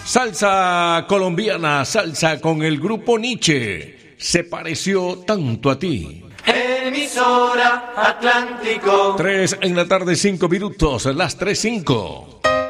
Salsa colombiana, salsa con el grupo Nietzsche. Se pareció tanto a ti. Emisora Atlántico. 3 en la tarde, 5 minutos, las 3:05.